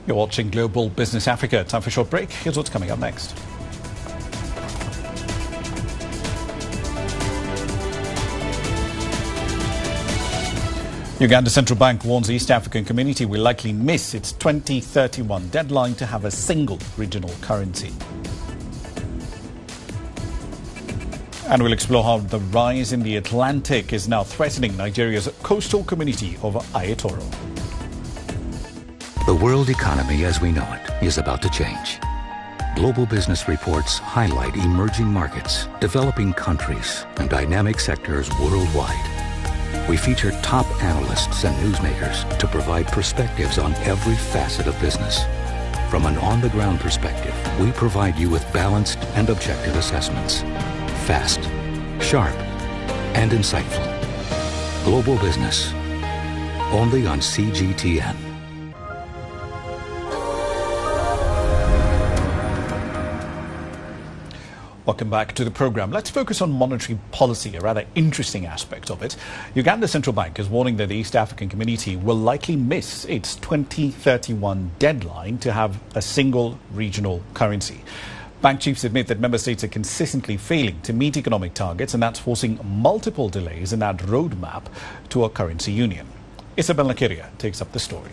You're watching Global Business Africa. Time for a short break. Here's what's coming up next. Uganda Central Bank warns the East African community will likely miss its 2031 deadline to have a single regional currency. And we'll explore how the rise in the Atlantic is now threatening Nigeria's coastal community of Ayatoro. The world economy as we know it is about to change. Global business reports highlight emerging markets, developing countries, and dynamic sectors worldwide. We feature top analysts and newsmakers to provide perspectives on every facet of business. From an on-the-ground perspective, we provide you with balanced and objective assessments. Fast, sharp, and insightful. Global Business. Only on CGTN. Welcome back to the program. Let's focus on monetary policy, a rather interesting aspect of it. Uganda Central Bank is warning that the East African community will likely miss its 2031 deadline to have a single regional currency. Bank chiefs admit that member states are consistently failing to meet economic targets, and that's forcing multiple delays in that roadmap to a currency union. Isabel Nakiria takes up the story.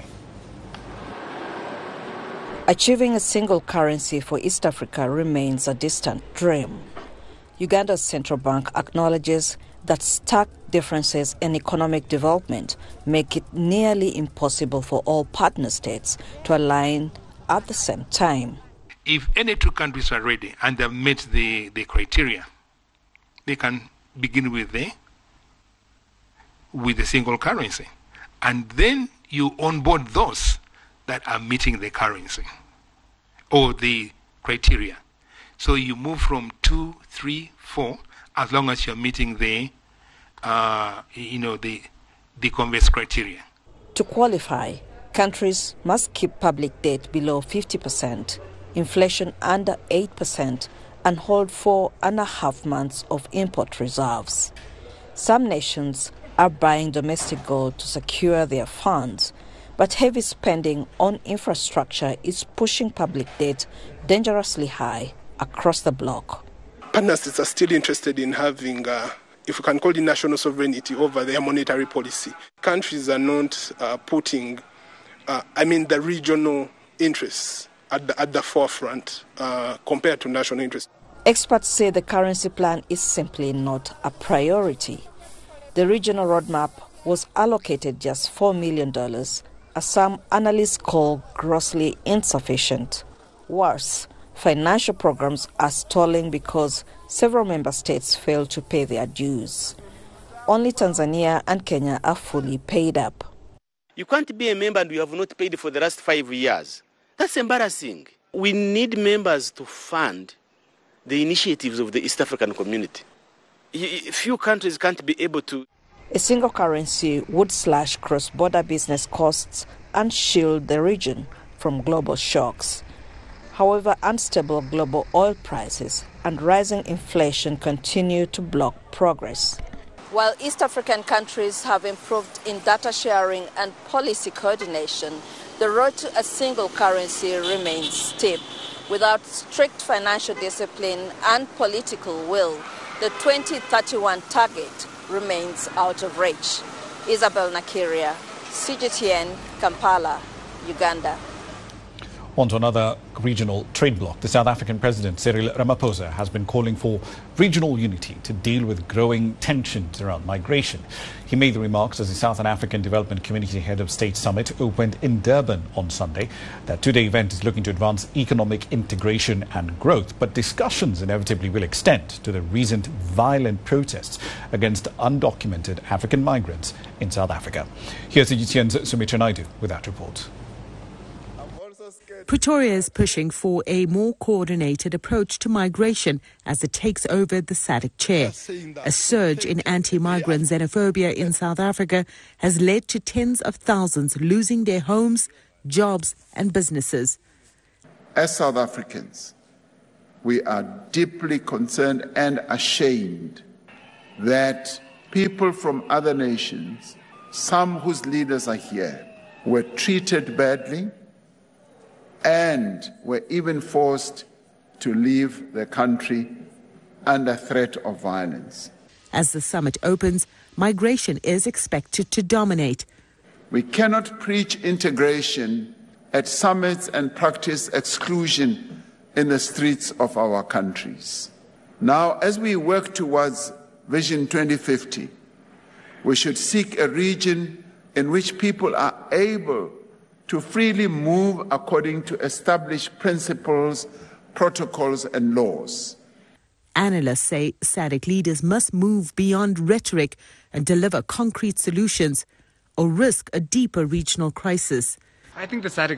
Achieving a single currency for East Africa remains a distant dream. Uganda's central bank acknowledges that stark differences in economic development make it nearly impossible for all partner states to align at the same time. If any two countries are ready and have met the criteria, they can begin with the single currency. And then you onboard those that are meeting the currency or the criteria. So you move from 2, 3, 4, as long as you're meeting the converse criteria. To qualify, countries must keep public debt below 50%, inflation under 8%, and hold 4.5 months of import reserves. Some nations are buying domestic gold to secure their funds, but heavy spending on infrastructure is pushing public debt dangerously high across the bloc. Partner states are still interested in having, if we can call it national sovereignty over their monetary policy. Countries are not putting, the regional interests at the forefront compared to national interests. Experts say the currency plan is simply not a priority. The regional roadmap was allocated just $4 million, as some analysts call grossly insufficient. Worse, financial programs are stalling because several member states failed to pay their dues. Only Tanzania and Kenya are fully paid up. You can't be a member and you have not paid for the last 5 years. That's embarrassing. We need members to fund the initiatives of the East African community. Few countries can't be able to. A single currency would slash cross-border business costs and shield the region from global shocks. However, unstable global oil prices and rising inflation continue to block progress. While East African countries have improved in data sharing and policy coordination, the road to a single currency remains steep. Without strict financial discipline and political will, the 2031 target remains out of reach. Isabel Nakiria, CGTN, Kampala, Uganda. On to another regional trade bloc. The South African President Cyril Ramaphosa has been calling for regional unity to deal with growing tensions around migration. He made the remarks as the Southern African Development Community Head of State Summit opened in Durban on Sunday. That two-day event is looking to advance economic integration and growth, but discussions inevitably will extend to the recent violent protests against undocumented African migrants in South Africa. Here's CGTN's Sumitra Naidu with that report. Pretoria is pushing for a more coordinated approach to migration as it takes over the SADC chair. A surge in anti-migrant xenophobia in South Africa has led to tens of thousands losing their homes, jobs and businesses. As South Africans, we are deeply concerned and ashamed that people from other nations, some whose leaders are here, were treated badly, and were even forced to leave the country under threat of violence. As the summit opens, migration is expected to dominate. We cannot preach integration at summits and practice exclusion in the streets of our countries. Now, as we work towards Vision 2050, we should seek a region in which people are able to freely move according to established principles, protocols, and laws. Analysts say SADC leaders must move beyond rhetoric and deliver concrete solutions or risk a deeper regional crisis. I think the SADC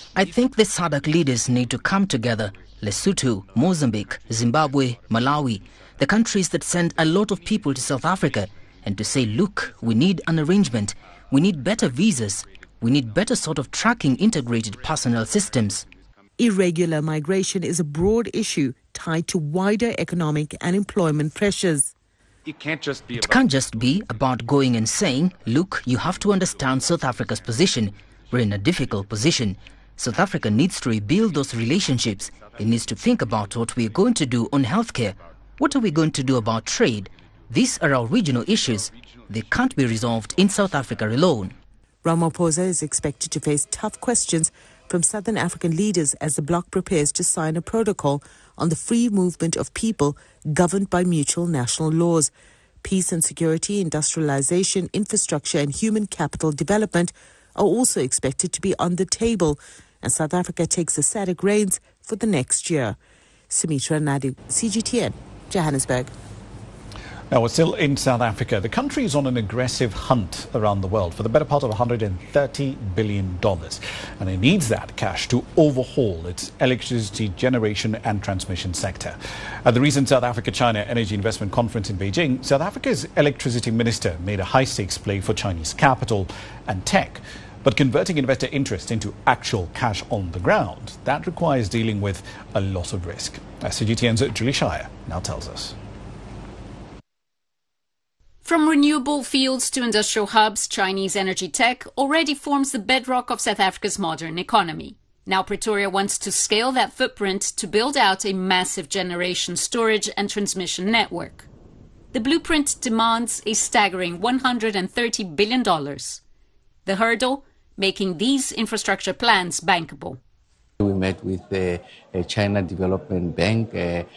leaders need to come together. Lesotho, Mozambique, Zimbabwe, Malawi, the countries that send a lot of people to South Africa, and to say, look, we need an arrangement, we need better visas, we need better sort of tracking integrated personnel systems. Irregular migration is a broad issue tied to wider economic and employment pressures. It can't just be about going and saying, look, you have to understand South Africa's position. We're in a difficult position. South Africa needs to rebuild those relationships. It needs to think about what we're going to do on healthcare. What are we going to do about trade? These are our regional issues. They can't be resolved in South Africa alone. Ramaphosa is expected to face tough questions from Southern African leaders as the bloc prepares to sign a protocol on the free movement of people governed by mutual national laws. Peace and security, industrialization, infrastructure and human capital development are also expected to be on the table, and South Africa takes the SADC reins for the next year. Sumitra Naidu, CGTN, Johannesburg. Now, we're still in South Africa. The country is on an aggressive hunt around the world for the better part of $130 billion. And it needs that cash to overhaul its electricity generation and transmission sector. At the recent South Africa-China Energy Investment Conference in Beijing, South Africa's electricity minister made a high-stakes play for Chinese capital and tech. But converting investor interest into actual cash on the ground, that requires dealing with a lot of risk. As CGTN's Julie Shire now tells us. From renewable fields to industrial hubs, Chinese energy tech already forms the bedrock of South Africa's modern economy. Now Pretoria wants to scale that footprint to build out a massive generation storage and transmission network. The blueprint demands a staggering $130 billion. The hurdle? Making these infrastructure plans bankable. We met with the China Development Bank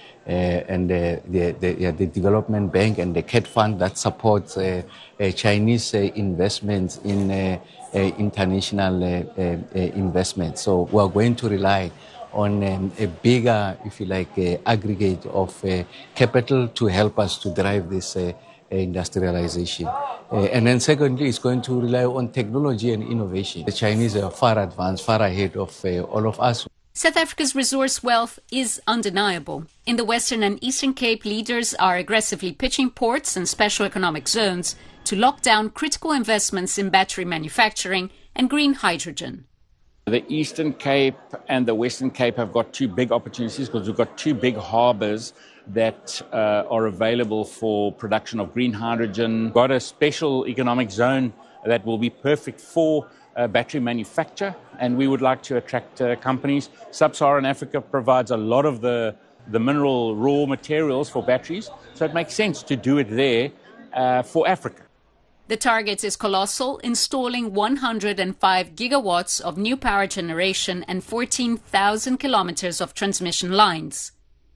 and the Development Bank and the CAT Fund that supports Chinese investments in international investment. So we are going to rely on a bigger, if you like, aggregate of capital to help us to drive this industrialization. And then secondly, it's going to rely on technology and innovation. The Chinese are far advanced, far ahead of all of us. South Africa's resource wealth is undeniable. In the Western and Eastern Cape, leaders are aggressively pitching ports and special economic zones to lock down critical investments in battery manufacturing and green hydrogen. The Eastern Cape and the Western Cape have got two big opportunities because we've got two big harbours that are available for production of green hydrogen. We've got a special economic zone that will be perfect for battery manufacture, and we would like to attract companies. Sub-Saharan Africa provides a lot of the mineral raw materials for batteries, so it makes sense to do it there for Africa. The target is colossal, installing 105 gigawatts of new power generation and 14,000 kilometers of transmission lines.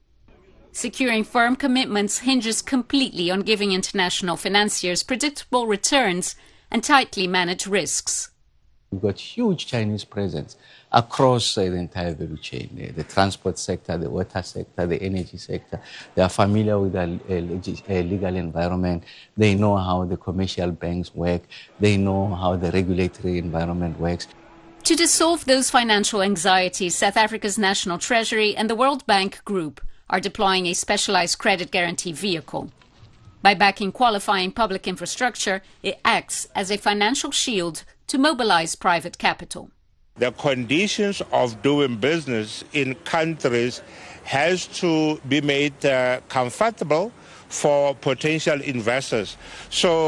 Securing firm commitments hinges completely on giving international financiers predictable returns and tightly managed risks. We've got huge Chinese presence across the entire value chain, the transport sector, the water sector, the energy sector. They are familiar with the legal environment. They know how the commercial banks work. They know how the regulatory environment works. To dissolve those financial anxieties, South Africa's National Treasury and the World Bank Group are deploying a specialized credit guarantee vehicle. By backing qualifying public infrastructure, it acts as a financial shield to mobilize private capital. The conditions of doing business in countries has to be made comfortable for potential investors. So